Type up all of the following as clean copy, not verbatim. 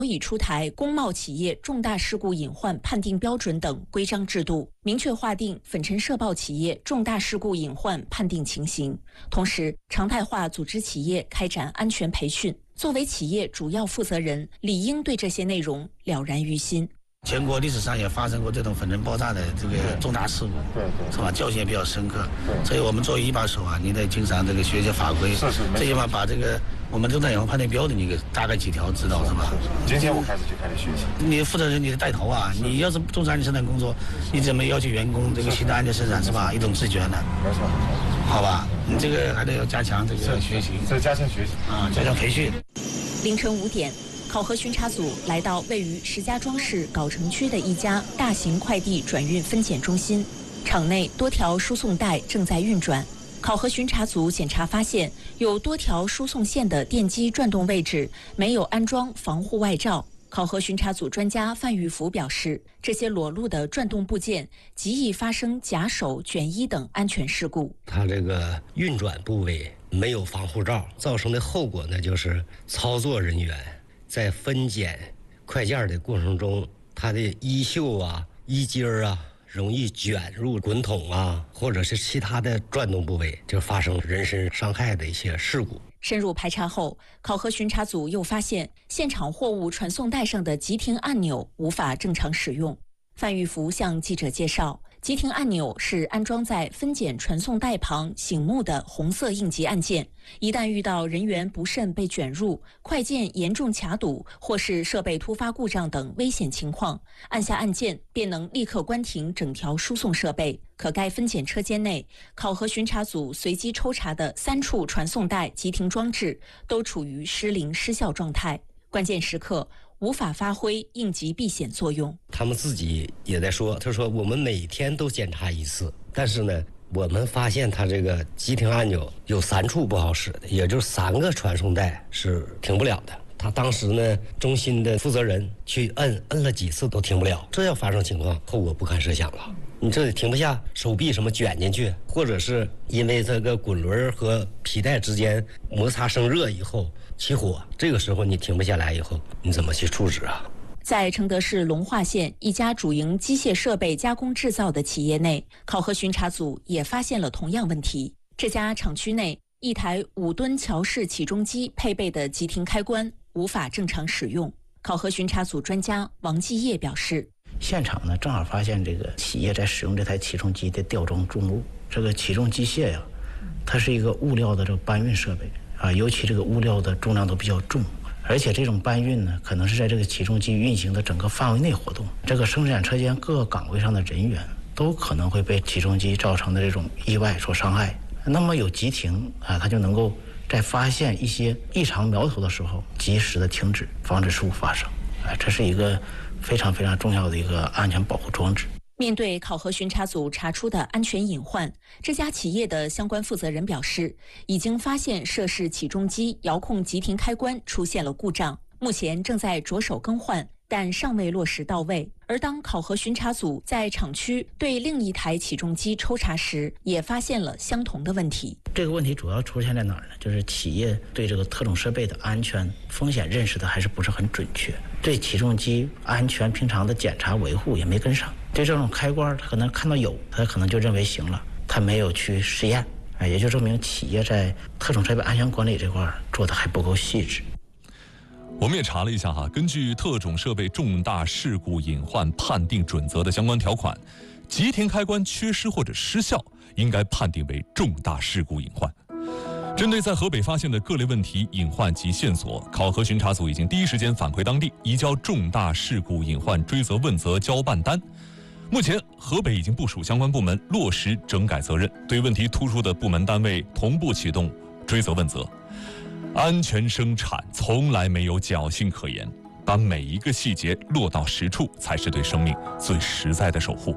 已出台工贸企业重大事故隐患判定标准等规章制度，明确划定粉尘涉爆企业重大事故隐患判定情形，同时常态化组织企业开展安全培训。作为企业主要负责人，理应对这些内容了然于心。 全国历史上也发生过这种粉尘爆炸的这个重大事故，是吧？教训也比较深刻。所以我们作为一把手啊，你得经常这个学法规，最起码把这个我们重大隐患判定标准你给大概几条知道，是吧？ 今天我开始学习。 你负责人你得带头啊！你要是重视安全生产工作，你怎么要求员工这个习得安全生产，是吧？一种自觉呢？ 没错。 好吧，你这个还得要加强这个学习， 再加强学习啊，加强培训。 凌晨5点。考核巡查组来到位于石家庄市藁城区的一家大型快递转运分拣中心，场内多条输送带正在运转。考核巡查组检查发现，有多条输送线的电机转动位置没有安装防护外罩。考核巡查组专家范玉福表示，这些裸露的转动部件极易发生夹手、卷衣等安全事故。 它这个运转部位没有防护罩，造成的后果呢，就是操作人员在分拣快件的过程中，它的衣袖啊、衣襟啊，容易卷入滚筒啊，或者是其他的转动部位，就发生人身伤害的一些事故。 深入排查后，考核巡查组又发现现场货物传送带上的急停按钮无法正常使用。范玉福向记者介绍，急停按钮是安装在分拣传送带旁醒目的红色应急按键，一旦遇到人员不慎被卷入、快件严重卡堵或是设备突发故障等危险情况，按下按键便能立刻关停整条输送设备。可该分拣车间内，考核巡查组随机抽查的3处传送带急停装置都处于失灵失效状态，关键时刻无法发挥应急避险作用。 他们自己也在说，他说我们每天都检查一次，但是呢，我们发现它这个急停按钮有3处不好使的，也就是3个传送带是停不了的。他当时呢，中心的负责人去摁了几次都停不了，这要发生情况，后果不堪设想了。你这里停不下，手臂什么卷进去，或者是因为这个滚轮和皮带之间摩擦生热以后起火，这个时候你停不下来以后，你怎么去处置啊？ 在承德市龙化县一家主营机械设备加工制造的企业内，考核巡查组也发现了同样问题。这家厂区内一台5吨桥式起重机配备的急停开关无法正常使用。考核巡查组专家王继业表示， 现场呢正好发现这个企业在使用这台起重机的吊装重物。这个起重机械呀，它是一个物料的这个搬运设备啊，尤其这个物料的重量都比较重，而且这种搬运呢，可能是在这个起重机运行的整个范围内活动。这个生产车间各个岗位上的人员都可能会被起重机造成的这种意外所伤害。那么有急停啊，它就能够在发现一些异常苗头的时候，及时的停止，防止事故发生。这是一个非常非常重要的一个安全保护装置。 面对考核巡查组查出的安全隐患，这家企业的相关负责人表示，已经发现涉事起重机遥控急停开关出现了故障，目前正在着手更换，但尚未落实到位。而当考核巡查组在厂区对另一台起重机抽查时，也发现了相同的问题。 这个问题主要出现在哪儿呢？就是企业对这个特种设备的安全风险认识的还是不是很准确，对起重机安全平常的检查维护也没跟上。对这种开关，他可能看到有，他可能就认为行了，他没有去试验，也就证明企业在特种设备安全管理这块做的还不够细致。 我们也查了一下根据特种设备重大事故隐患判定准则的相关条款，急停开关缺失或者失效，应该判定为重大事故隐患。针对在河北发现的各类问题、隐患及线索，考核巡查组已经第一时间返回当地，移交重大事故隐患追责问责交办单。目前，河北已经部署相关部门落实整改责任，对问题突出的部门单位同步启动追责问责。安全生产从来没有侥幸可言，把每一个细节落到实处，才是对生命最实在的守护。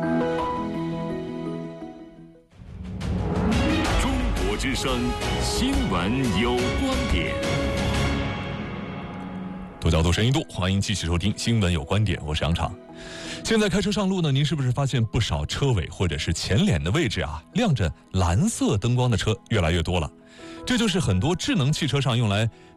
中国之声新闻有观点。 多角度深一度，欢迎继续收听新闻有观点，我是杨畅。现在开车上路呢，您是不是发现不少车尾或者是前脸的位置亮着蓝色灯光的车越来越多了？这就是很多智能汽车上用来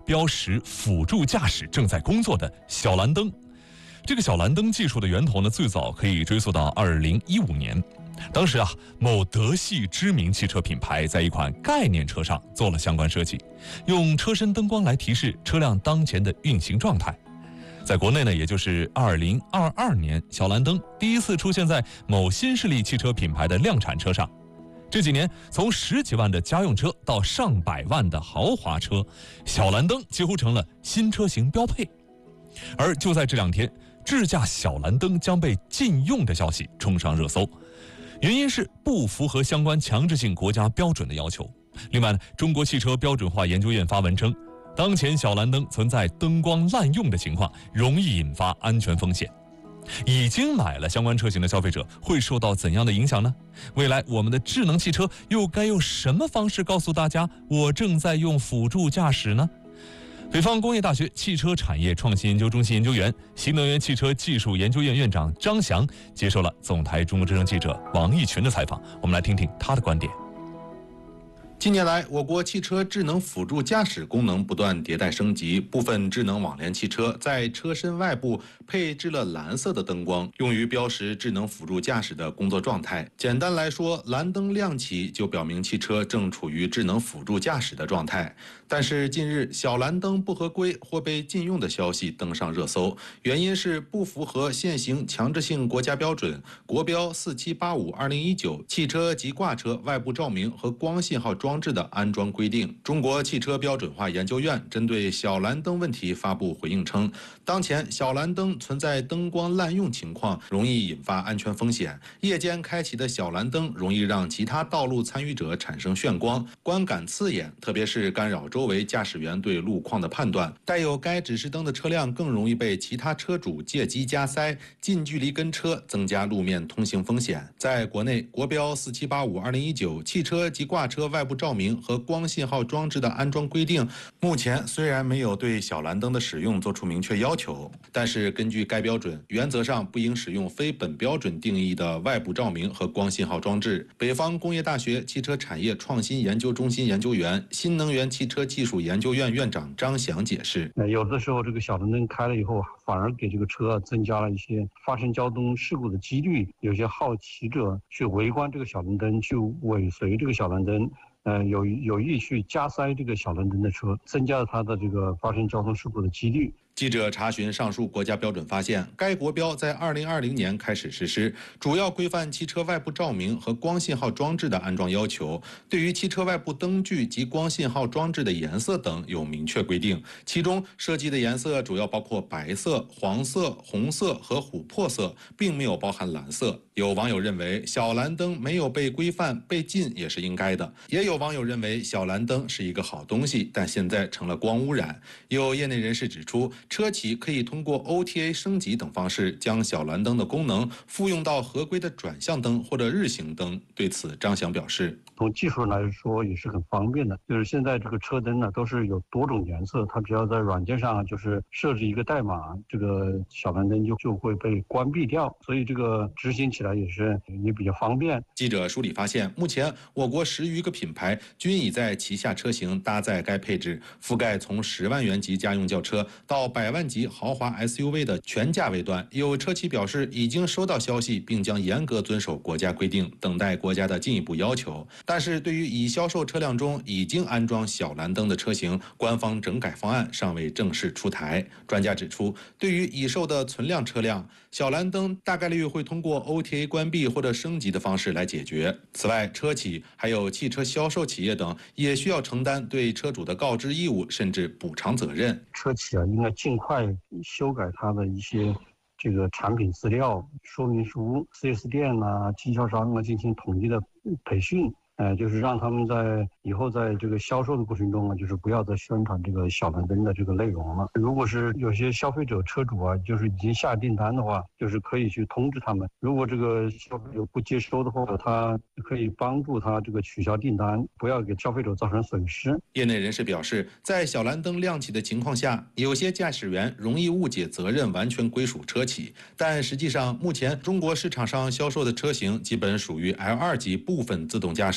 标识辅助驾驶正在工作的小蓝灯。这个小蓝灯技术的源头呢，最早可以追溯到2015年。当时某德系知名汽车品牌在一款概念车上做了相关设计，用车身灯光来提示车辆当前的运行状态。在国内呢，也就是2022年，小蓝灯第一次出现在某新势力汽车品牌的量产车上。这几年，从10几万的家用车到上百万的豪华车，小蓝灯几乎成了新车型标配。而就在这2天，智驾小蓝灯将被禁用的消息冲上热搜，原因是不符合相关强制性国家标准的要求。另外呢，中国汽车标准化研究院发文称，当前小蓝灯存在灯光滥用的情况，容易引发安全风险。已经买了相关车型的消费者会受到怎样的影响呢？未来我们的智能汽车又该用什么方式告诉大家我正在用辅助驾驶呢？北方工业大学汽车产业创新研究中心研究员、新能源汽车技术研究院院长张翔接受了总台中国之声记者王毅群的采访，我们来听听他的观点。 近年来，我国汽车智能辅助驾驶功能不断迭代升级，部分智能网联汽车在车身外部配置了蓝色的灯光，用于标识智能辅助驾驶的工作状态。简单来说，蓝灯亮起就表明汽车正处于智能辅助驾驶的状态。但是近日，小蓝灯不合规或被禁用的消息登上热搜，原因是不符合现行强制性国家标准国标4785/2019汽车及挂车外部照明和光信号装置的安装规定。中国汽车标准化研究院针对小蓝灯问题发布回应称，当前小蓝灯存在灯光滥用情况，容易引发安全风险。夜间开启的小蓝灯容易让其他道路参与者产生眩光，观感刺眼，特别是干扰周围驾驶员对路况的判断。带有该指示灯的车辆更容易被其他车主借机加塞，近距离跟车，增加路面通行风险。在国内，国标4785/2019汽车及挂车外部照明和光信号装置的安装规定，目前虽然没有对小蓝灯的使用做出明确要求，但是根据该标准，原则上不应使用非本标准定义的外部照明和光信号装置。北方工业大学汽车产业创新研究中心研究员、新能源汽车技术研究院院长张翔解释： 有的时候这个小蓝灯开了以后，反而给这个车增加了一些发生交通事故的几率。有些好奇者去围观这个小蓝灯，去尾随这个小蓝灯。有意去加塞这个小蓝灯的车，增加了它的这个发生交通事故的几率。 记者查询上述国家标准发现，该国标在2020年开始实施，主要规范汽车外部照明和光信号装置的安装要求。对于汽车外部灯具及光信号装置的颜色等有明确规定，其中涉及的颜色主要包括白色、黄色、红色和琥珀色，并没有包含蓝色。有网友认为小蓝灯没有被规范，被禁也是应该的。也有网友认为小蓝灯是一个好东西，但现在成了光污染。有业内人士指出，车企可以通过 OTA 升级等方式，将小蓝灯的功能复用到合规的转向灯或者日行灯。对此，张翔表示， 从技术来说也是很方便的，就是现在这个车灯呢都是有多种颜色，它只要在软件上就是设置一个代码，这个小蓝灯就会被关闭掉，所以这个执行起来也比较方便。 记者梳理发现，目前我国10余个品牌均已在旗下车型搭载该配置，覆盖从10万元级家用轿车到100万级豪华 SUV 的全价位段。有车企表示已经收到消息，并将严格遵守国家规定，等待国家的进一步要求。但是对于已销售车辆中已经安装小蓝灯的车型，官方整改方案尚未正式出台。专家指出，对于已售的存量车辆，小蓝灯大概率会通过 OTA 关闭或者升级的方式来解决。此外，车企还有汽车销售企业等也需要承担对车主的告知义务，甚至补偿责任。 车企应该尽快修改它的一些这个产品资料、说明书、4S 店经销商进行统一的培训。就是让他们以后在这个销售的过程中就是不要再宣传这个小蓝灯的这个内容了。如果是有些消费者车主就是已经下订单的话，就是可以去通知他们。如果这个消费者不接收的话，他可以帮助他这个取消订单，不要给消费者造成损失。 业内人士表示，在小蓝灯亮起的情况下，有些驾驶员容易误解责任完全归属车企，但实际上目前中国市场上销售的车型基本属于 L2 级部分自动驾驶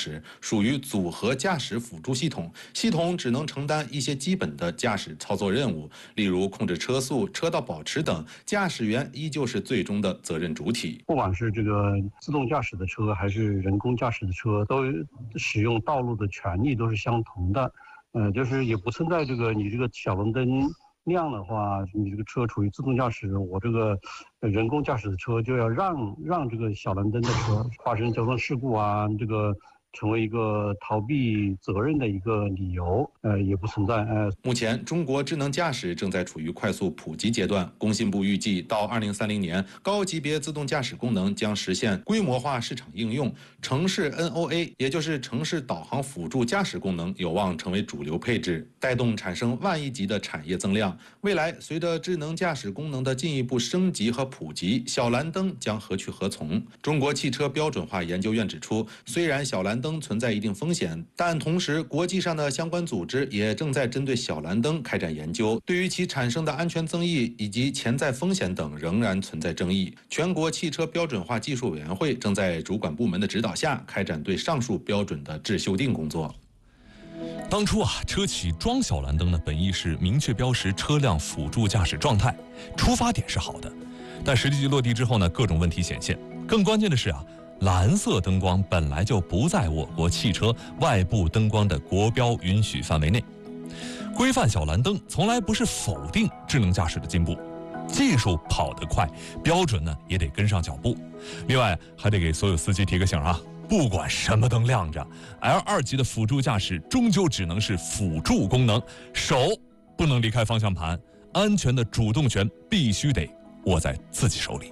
驶，属于组合驾驶辅助系统，系统只能承担一些基本的驾驶操作任务，例如控制车速、车道保持等，驾驶员依旧是最终的责任主体。 不管是这个自动驾驶的车还是人工驾驶的车，都使用道路的权利都是相同的。就是也不存在这个你这个小轮灯亮的话，你这个车处于自动驾驶，我这个人工驾驶的车就要让这个小轮灯的车发生交通事故啊，这个成为一个逃避责任的一个理由，也不存在。 目前，中国智能驾驶正在处于快速普及阶段。工信部预计，到2030年，高级别自动驾驶功能将实现规模化市场应用，城市 NOA， 也就是城市导航辅助驾驶功能，有望成为主流配置，带动产生万亿级的产业增量。未来，随着智能驾驶功能的进一步升级和普及，小蓝灯将何去何从？中国汽车标准化研究院指出，虽然小蓝灯存在一定风险，但同时国际上的相关组织也正在针对小蓝灯开展研究，对于其产生的安全争议以及潜在风险等仍然存在争议。全国汽车标准化技术委员会正在主管部门的指导下开展对上述标准的质修订工作。 当初车企装小蓝灯呢，本意是明确标识车辆辅助驾驶状态，出发点是好的，但实际落地之后呢，各种问题显现。更关键的是蓝色灯光本来就不在我国汽车外部灯光的国标允许范围内。规范小蓝灯从来不是否定智能驾驶的进步，技术跑得快，标准呢也得跟上脚步。另外还得给所有司机提个醒不管什么灯亮着 ，L2级的辅助驾驶终究只能是辅助功能，手不能离开方向盘，安全的主动权必须得握在自己手里。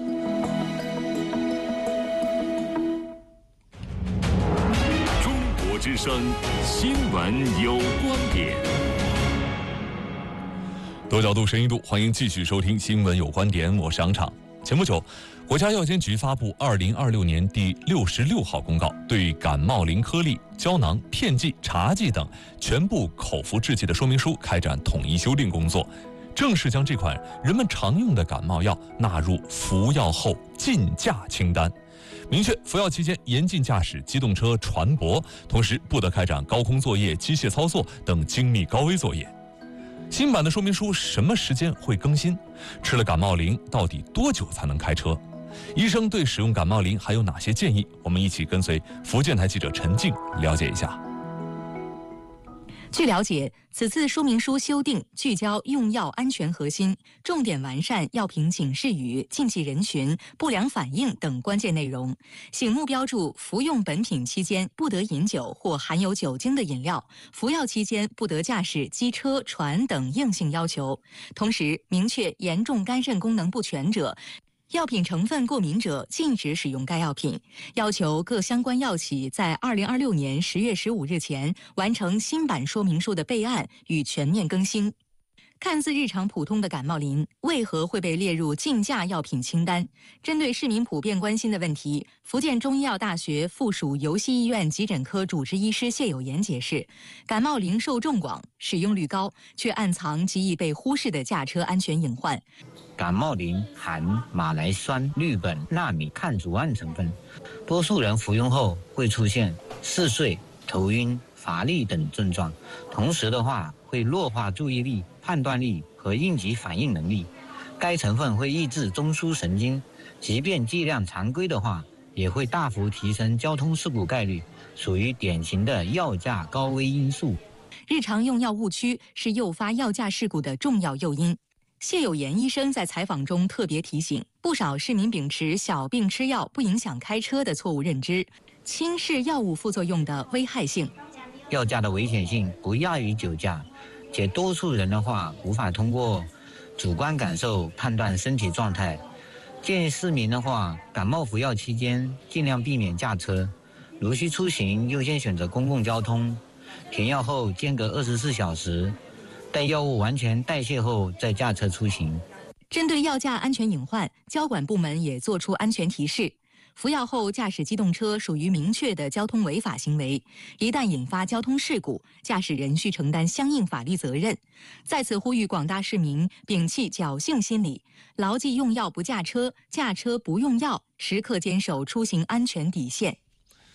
之声新闻有观点， 多角度、深一度，欢迎继续收听《新闻有观点》，我是杨畅。前不久，国家药监局发布2026年第66号公告，对感冒灵颗粒、胶囊、片剂、茶剂等全部口服制剂的说明书开展统一修订工作，正式将这款人们常用的感冒药纳入服药后禁驾清单。明确服药期间严禁驾驶机动车、船舶，同时不得开展高空作业、机械操作等精密高危作业。新版的说明书什么时间会更新？吃了感冒灵到底多久才能开车？医生对使用感冒灵还有哪些建议？我们一起跟随福建台记者陈静了解一下。 据了解，此次说明书修订聚焦用药安全核心，重点完善药品警示语、禁忌人群、不良反应等关键内容，醒目标注服用本品期间不得饮酒或含有酒精的饮料，服药期间不得驾驶机车、船等硬性要求。同时，明确严重肝肾功能不全者、药品成分过敏者禁止使用该药品，要求各相关药企在2026年10月15日前完成新版说明书的备案与全面更新。看似日常普通的感冒灵，为何会被列入禁驾药品清单？针对市民普遍关心的问题，福建中医药大学附属游溪医院急诊科主治医师谢有言解释，感冒灵受众广，使用率高，却暗藏极易被忽视的驾车安全隐患。 感冒灵含马来酸、氯苯、纳米抗组胺成分，多数人服用后会出现嗜睡、头晕、乏力等症状，同时会弱化注意力、判断力和应急反应能力。该成分会抑制中枢神经，即便剂量常规也会大幅提升交通事故概率，属于典型的药驾高危因素。 日常用药误区是诱发药驾事故的重要诱因。谢有言医生在采访中特别提醒，不少市民秉持小病吃药不影响开车的错误认知，轻视药物副作用的危害性。 药驾的危险性不亚于酒驾，且多数人无法通过主观感受判断身体状态。建议市民感冒服药期间尽量避免驾车，如需出行优先选择公共交通，停药后间隔24小时，待药物完全代谢后再驾车出行。 针对药驾安全隐患，交管部门也作出安全提示。服药后驾驶机动车属于明确的交通违法行为，一旦引发交通事故，驾驶人需承担相应法律责任。在此呼吁广大市民摒弃侥幸心理，牢记用药不驾车，驾车不用药，时刻坚守出行安全底线。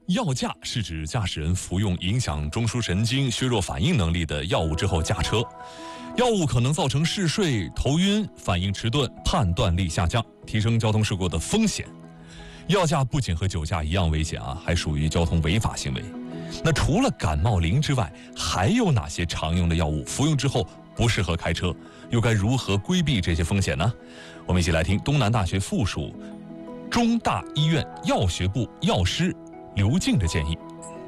药驾是指驾驶人服用影响中枢神经、削弱反应能力的药物之后驾车，药物可能造成嗜睡、头晕、反应迟钝、判断力下降，提升交通事故的风险。药驾不仅和酒驾一样危险啊，还属于交通违法行为。那除了感冒灵之外，还有哪些常用的药物服用之后不适合开车？又该如何规避这些风险呢？我们一起来听东南大学附属中大医院药学部药师刘静的建议。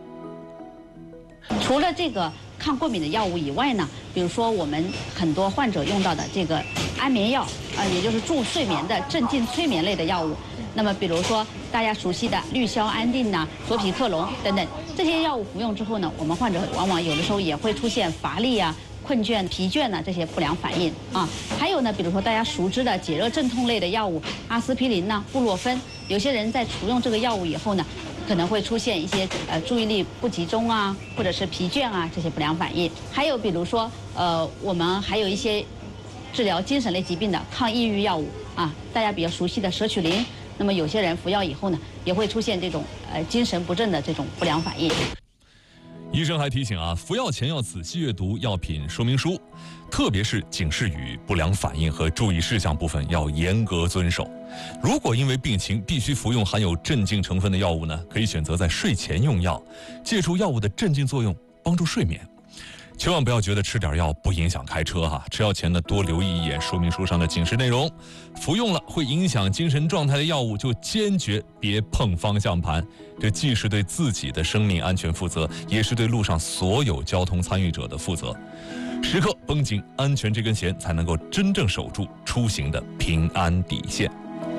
除了这个抗过敏的药物以外呢，比如说我们很多患者用到的这个安眠药，也就是助睡眠的镇静催眠类的药物。那么比如说大家熟悉的氯硝安定呐、索匹克隆等等，这些药物服用之后呢，我们患者往往有的时候也会出现乏力啊、困倦、疲倦呐这些不良反应啊。还有呢，比如说大家熟知的解热镇痛类的药物，阿司匹林呐、布洛芬，有些人在服用这个药物以后呢，可能会出现一些注意力不集中啊，或者是疲倦啊这些不良反应。还有比如说我们还有一些治疗精神类疾病的抗抑郁药物啊，大家比较熟悉的舍曲林。那么有些人服药以后呢，也会出现这种精神不振的这种不良反应。 医生还提醒啊，服药前要仔细阅读药品说明书，特别是警示语、不良反应和注意事项部分要严格遵守。如果因为病情必须服用含有镇静成分的药物呢，可以选择在睡前用药，借助药物的镇静作用帮助睡眠。千万不要觉得吃点药不影响开车哈，吃药前呢多留意一眼说明书上的警示内容，服用了会影响精神状态的药物就坚决别碰方向盘，这既是对自己的生命安全负责，也是对路上所有交通参与者的负责。时刻绷紧安全这根弦，才能够真正守住出行的平安底线。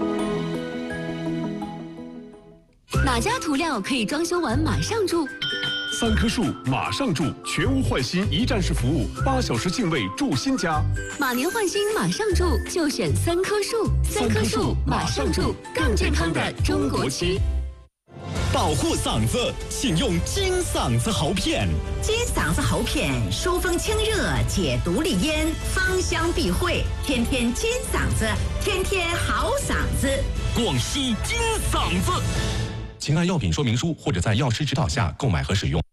哪家涂料可以装修完马上住 ？3棵树马上住，全屋换新一站式服务，8小时净位住新家。 马年换新马上住，就选3棵树。3棵树马上住，更健康的中国区。 保护嗓子，请用金嗓子喉片。 金嗓子喉片疏风清热，解毒利咽，芳香避秽，天天金嗓子，天天好嗓子。 广西金嗓子。 请按药品说明书或者在药师指导下购买和使用。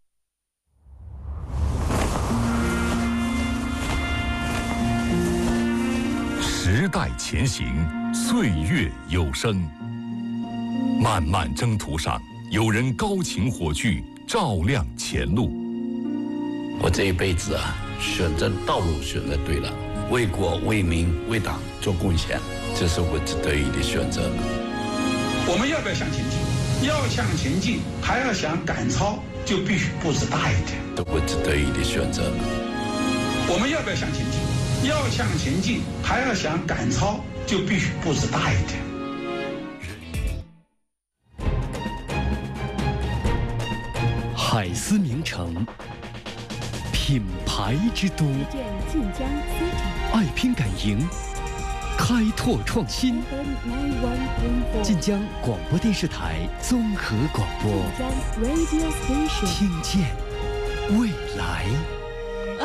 时代前行，岁月有声。漫漫征途上，有人高擎火炬，照亮前路。 我这一辈子啊，选择道路选择对了，为国为民为党做贡献，这是我得意的选择。 我们要不要向前进？要向前进，还要想赶超，就必须步子大一点。 我得意的选择。 我们要不要向前进？要向前进，还要想赶超，就必须步子大一点。 海思名城，品牌之都，爱拼敢赢，开拓创新。晋江广播电视台综合广播，听见未来。